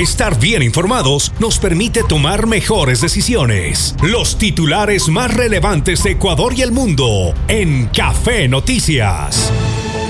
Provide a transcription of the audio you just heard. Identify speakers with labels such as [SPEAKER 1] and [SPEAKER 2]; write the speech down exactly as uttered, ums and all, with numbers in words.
[SPEAKER 1] Estar bien informados nos permite tomar mejores decisiones. Los titulares más relevantes de Ecuador y el mundo en Café Noticias.